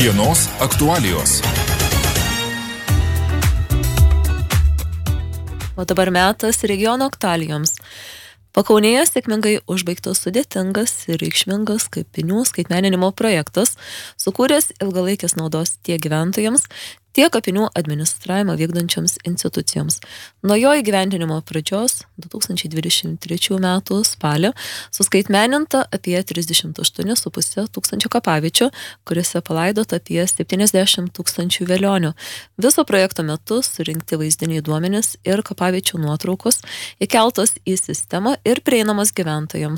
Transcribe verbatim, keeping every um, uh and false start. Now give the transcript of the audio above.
Dienos aktualijos. O dabar metas regiono aktualijoms. Pakaunėje sėkmingai užbaigtas sudėtingas ir reikšmingas kapinių skaitmeninimo projektas, sukūręs ilgalaikės naudos tiek gyventojams, tiek kapinių administravimą vykdančioms institucijoms. Nuo jo įgyvendinimo pradžios du tūkstančiai dvidešimt trečių metų spalio suskaitmeninta apie trisdešimt aštuoni su puse tūkstančio kapaviečių, kuriuose palaidota apie septyniasdešimt tūkstančių velionių. Viso projekto metu surinkti vaizdiniai duomenys ir kapaviečių nuotraukos įkeltos į sistemą ir prieinamos gyventojams.